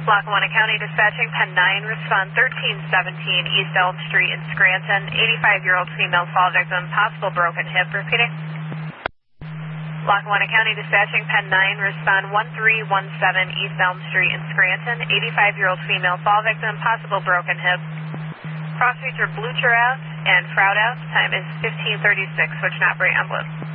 Lackawanna County Dispatching, Pen 9, respond 1317 East Elm Street in Scranton. 85-year-old female fall victim, possible broken hip. Repeating. Lackawanna County Dispatching, Pen 9, respond 1317 East Elm Street in Scranton. 85-year-old female fall victim, possible broken hip. Cross streets are Blucher Ave and Froud Ave. Time is 15:36. Switch and operate envelope.